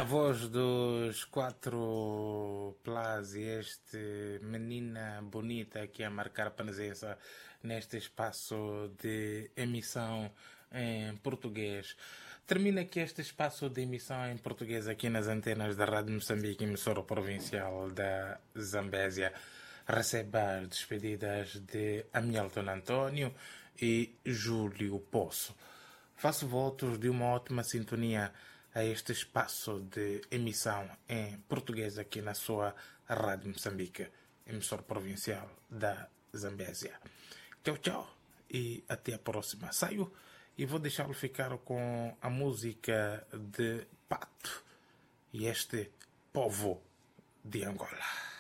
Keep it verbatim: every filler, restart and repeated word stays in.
voz dos quatro Plus e este menina bonita que a marcar presença neste espaço de emissão em português. Termina aqui este espaço de emissão em português aqui nas antenas da Rádio Moçambique, emissora provincial da Zambésia. Recebe as despedidas de Hamilton Antônio e Júlio Poço. Faço votos de uma ótima sintonia a este espaço de emissão em português aqui na sua Rádio Moçambique, emissora provincial da Zambésia. Tchau, tchau e até a próxima. Saio e vou deixá-lo ficar com a música de Pato e este povo de Angola.